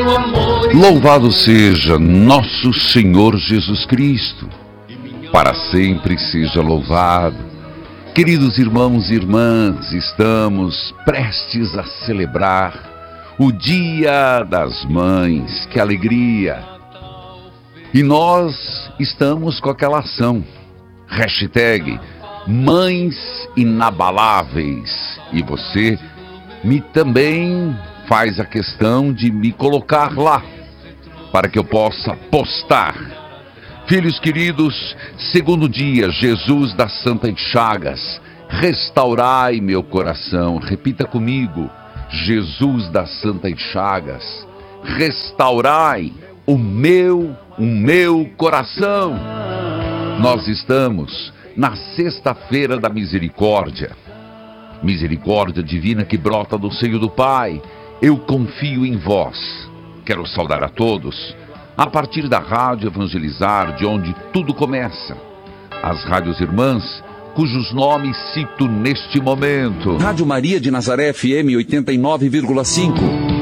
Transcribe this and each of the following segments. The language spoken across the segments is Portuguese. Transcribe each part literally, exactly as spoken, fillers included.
Louvado seja nosso Senhor Jesus Cristo, para sempre seja louvado. Queridos irmãos e irmãs, estamos prestes a celebrar o Dia das Mães. Que alegria! E nós estamos com aquela ação, hashtag Mães Inabaláveis. E você me também faz a questão de me colocar lá, para que eu possa postar. Filhos queridos, segundo dia, Jesus das Santas Chagas, restaurai meu coração. Repita comigo, Jesus das Santas Chagas, restaurai o meu, o meu coração. Nós estamos na sexta-feira da misericórdia, misericórdia divina que brota do seio do Pai. Eu confio em vós. Quero saudar a todos, a partir da Rádio Evangelizar, de onde tudo começa. As rádios irmãs, cujos nomes cito neste momento. Rádio Maria de Nazaré F M oitenta e nove vírgula cinco.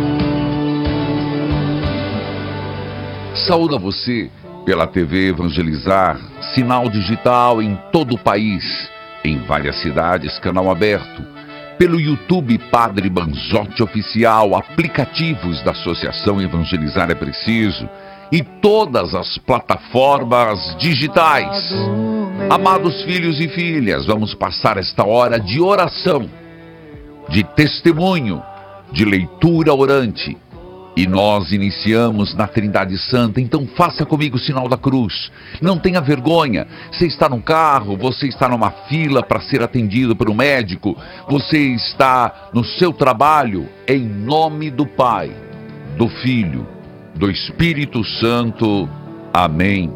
Saúdo a você pela T V Evangelizar, sinal digital em todo o país, em várias cidades, canal aberto. Pelo YouTube Padre Manzotti Oficial, aplicativos da Associação Evangelizar é Preciso e todas as plataformas digitais. Amados filhos e filhas, vamos passar esta hora de oração, de testemunho, de leitura orante. E nós iniciamos na Trindade Santa, então faça comigo o sinal da cruz. Não tenha vergonha, você está num carro, você está numa fila para ser atendido por um médico, você está no seu trabalho, em nome do Pai, do Filho, do Espírito Santo. Amém.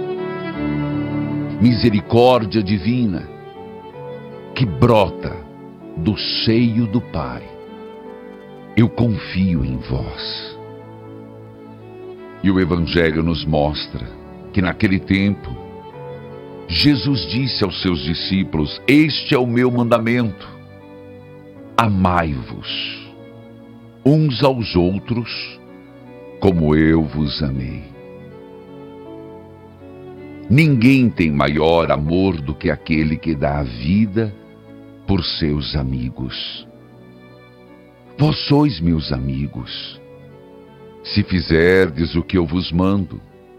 Misericórdia divina que brota do seio do Pai. Eu confio em vós. E o Evangelho nos mostra que naquele tempo, Jesus disse aos seus discípulos: este é o meu mandamento, amai-vos uns aos outros como eu vos amei. Ninguém tem maior amor do que aquele que dá a vida por seus amigos. Vós sois meus amigos, se fizerdes o que eu vos mando.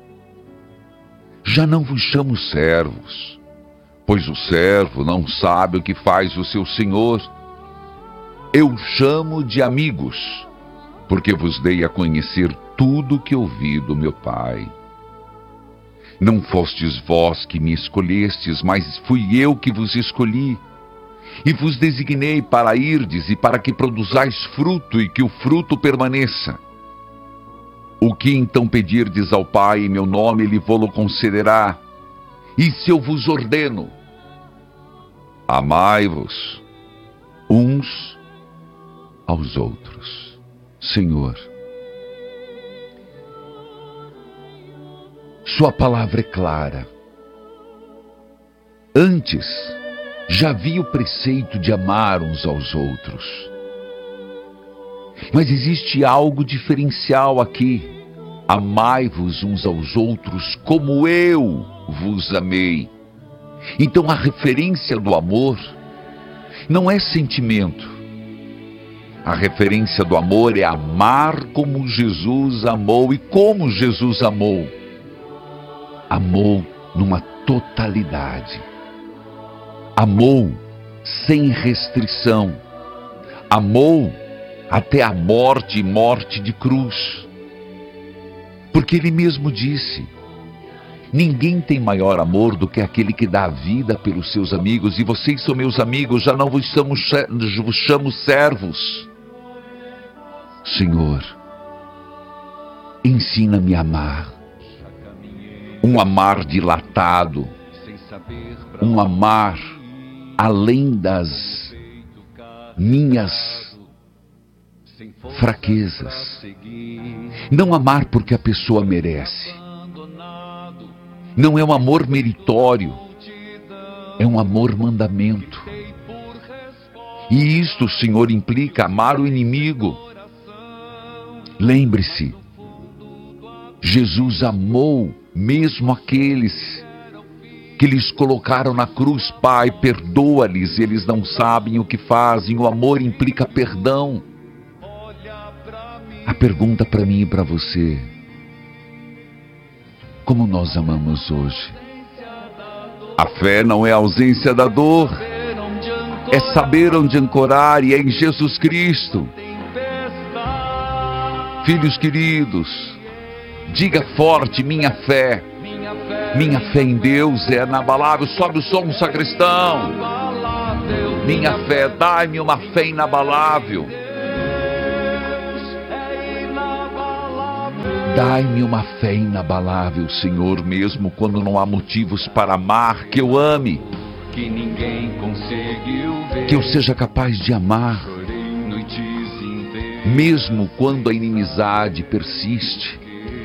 Já não vos chamo servos, pois o servo não sabe o que faz o seu senhor. Eu chamo de amigos, porque vos dei a conhecer tudo o que ouvi do meu Pai. Não fostes vós que me escolhestes, mas fui eu que vos escolhi. E vos designei para irdes e para que produzais fruto e que o fruto permaneça. O que então pedirdes ao Pai em meu nome, Ele vô-lo concederá. E se eu vos ordeno, amai-vos uns aos outros. Senhor, Sua palavra é clara. Antes, já havia o preceito de amar uns aos outros. Mas existe algo diferencial aqui. Amai-vos uns aos outros como eu vos amei. Então a referência do amor não é sentimento. A referência do amor é amar como Jesus amou. E como Jesus amou? Amou numa totalidade. Amou sem restrição. Amou até a morte e morte de cruz. Porque Ele mesmo disse: ninguém tem maior amor do que aquele que dá a vida pelos seus amigos. E vocês são meus amigos, já não vos chamo, vos chamo servos. Senhor, ensina-me a amar. Um amar dilatado. Um amar além das minhas fraquezas. Não amar porque a pessoa merece. Não é um amor meritório. É um amor mandamento. E isto, Senhor, implica amar o inimigo. Lembre-se, Jesus amou mesmo aqueles que lhes colocaram na cruz. Pai, perdoa-lhes, eles não sabem o que fazem. O amor implica perdão. A pergunta para mim e para você: como nós amamos hoje? A fé não é a ausência da dor, é saber onde ancorar, e é em Jesus Cristo. Filhos queridos, diga forte: minha fé, minha fé em Deus é inabalável. Sobe o som, sacristão. Minha fé, dai-me uma fé inabalável. Dai-me uma fé inabalável, Senhor, mesmo quando não há motivos para amar, que eu ame, que ninguém conseguiu ver, que eu seja capaz de amar, mesmo quando a inimizade persiste.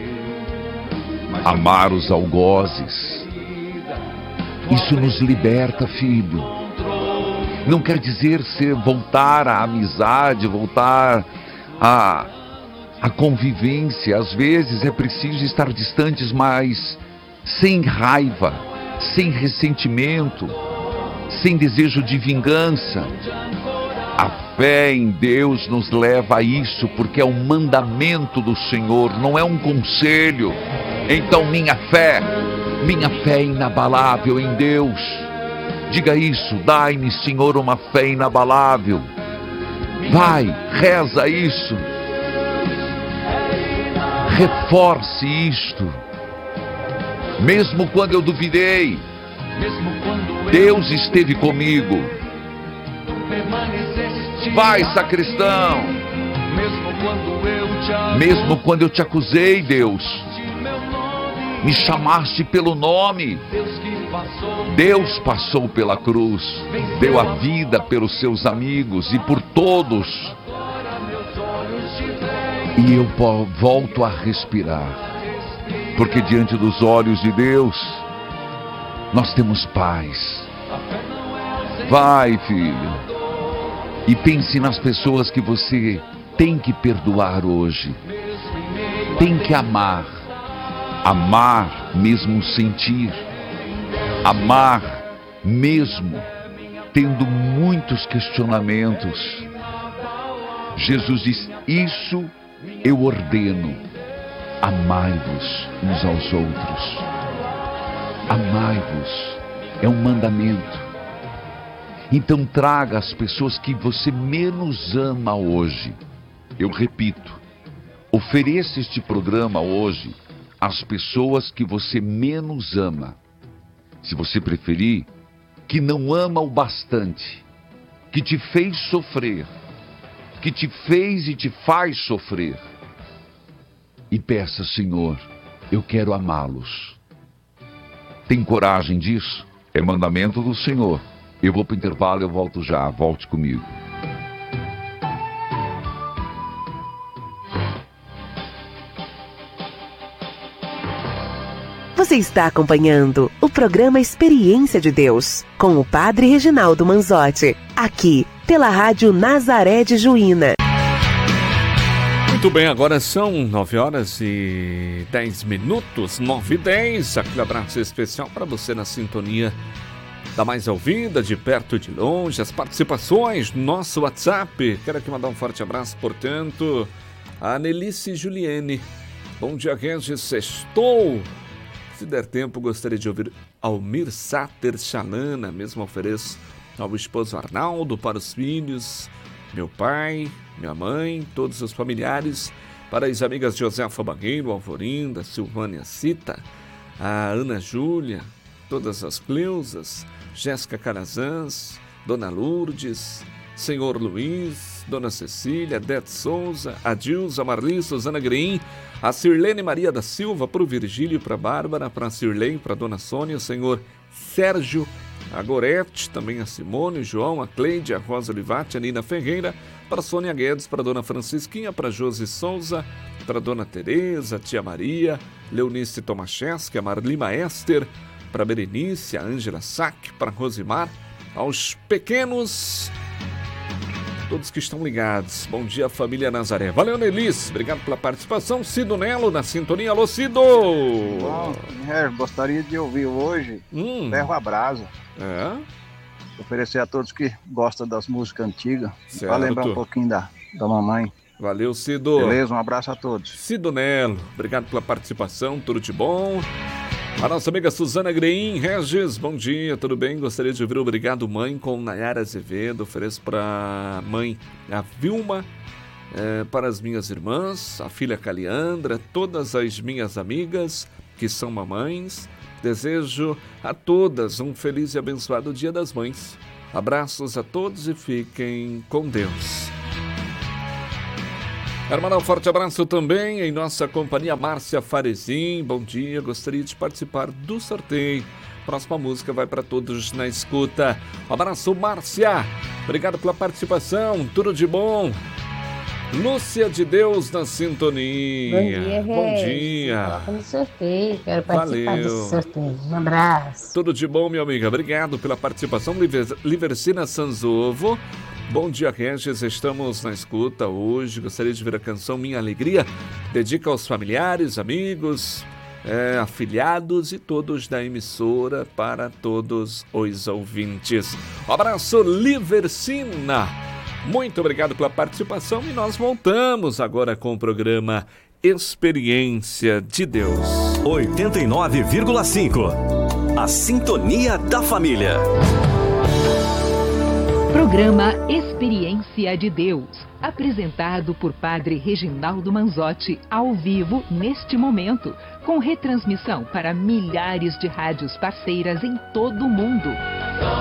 Amar os algozes, isso nos liberta, filho. Não quer dizer ser voltar à amizade, voltar à, à convivência. Às vezes é preciso estar distantes, mas sem raiva, sem ressentimento, sem desejo de vingança. A fé em Deus nos leva a isso, porque é um mandamento do Senhor, não é um conselho. Então minha fé, minha fé é inabalável em Deus. Diga isso: dai-me, Senhor, uma fé inabalável. Vai, reza isso. Reforce isto. Mesmo quando eu duvidei, Deus esteve comigo. Vai, sacristão. Mesmo quando eu te acusei, Deus, me chamaste pelo nome. Deus passou pela cruz, deu a vida pelos seus amigos e por todos. E eu volto a respirar, porque diante dos olhos de Deus nós temos paz. Vai, filho, e pense nas pessoas que você tem que perdoar hoje. Tem que amar. Amar mesmo sentir. Amar mesmo tendo muitos questionamentos. Jesus diz: isso eu ordeno, amai-vos uns aos outros. Amai-vos, é um mandamento. Então traga as pessoas que você menos ama hoje. Eu repito, ofereça este programa hoje às pessoas que você menos ama. Se você preferir, que não ama o bastante, que te fez sofrer, que te fez e te faz sofrer. E peça: Senhor, eu quero amá-los. Tem coragem disso? É mandamento do Senhor. Eu vou para o intervalo, eu volto já. Volte comigo. Você está acompanhando o programa Experiência de Deus, com o Padre Reginaldo Manzotti, aqui pela Rádio Nazaré de Juína. Muito bem, agora são nove horas e dez minutos, nove e dez. Aquele abraço especial para você na sintonia da Mais Ouvida, de perto e de longe, as participações no nosso WhatsApp. Quero aqui mandar um forte abraço, portanto, a Anelice Juliene. Bom dia, Regis, sextou. Se der tempo, gostaria de ouvir Almir Sater Xalana. Mesmo ofereço ao esposo Arnaldo, para os filhos, meu pai, minha mãe, todos os familiares, para as amigas Josefa Bangueiro, Alvorinda, Silvânia Cita, a Ana Júlia, todas as Cleusas, Jéssica Carazans, Dona Lourdes, Senhor Luiz, Dona Cecília, Dete Souza, Adilza, Marli, Suzana Greim, a Sirlene Maria da Silva, para o Virgílio, para a Bárbara, para a Sirlene, para a Dona Sônia, o Senhor Sérgio, a Gorete, também a Simone, o João, a Cleide, a Rosa Olivati, a Nina Ferreira, para a Sônia Guedes, para a Dona Francisquinha, para a Josi Souza, para a Dona Tereza, a Tia Maria, Leonice Tomaszewski, a Marlima Esther, para a Berenice, a Ângela Sack, para a Rosimar, aos pequenos todos que estão ligados. Bom dia, família Nazaré. Valeu, Nelis. Obrigado pela participação. Cido Nelo na sintonia. Alô, Cido! Bom, é, gostaria de ouvir hoje Hum. Ferro a Brasa. É? Oferecer a todos que gostam das músicas antigas. Certo. Para lembrar um pouquinho da, da mamãe. Valeu, Cido. Beleza? Um abraço a todos. Cido Nelo, obrigado pela participação. Tudo de bom? A nossa amiga Suzana Greim Regis, bom dia, tudo bem? Gostaria de ouvir Obrigado Mãe com Nayara Azevedo. Ofereço para a mãe, a Vilma, é, para as minhas irmãs, a filha Caliandra, todas as minhas amigas que são mamães. Desejo a todas um feliz e abençoado Dia das Mães. Abraços a todos e fiquem com Deus. Quero mandar um forte abraço também em nossa companhia Márcia Farezin. Bom dia, gostaria de participar do sorteio. Próxima música vai para todos na escuta. Um abraço, Márcia. Obrigado pela participação, tudo de bom. Lúcia de Deus na sintonia. Bom dia, Bom dia. Coloca no sorteio, quero participar Valeu. desse sorteio. Um abraço. Tudo de bom, minha amiga. Obrigado pela participação. Liver- Livercina Sanzovo. Bom dia, Regis. Estamos na escuta hoje. Gostaria de ver a canção Minha Alegria. Dedica aos familiares, amigos, é, afiliados e todos da emissora, para todos os ouvintes. Um abraço, Livercina. Muito obrigado pela participação e nós voltamos agora com o programa Experiência de Deus. oitenta e nove vírgula cinco. A Sintonia da Família. Programa Experiência de Deus, apresentado por Padre Reginaldo Manzotti, ao vivo neste momento, com retransmissão para milhares de rádios parceiras em todo o mundo.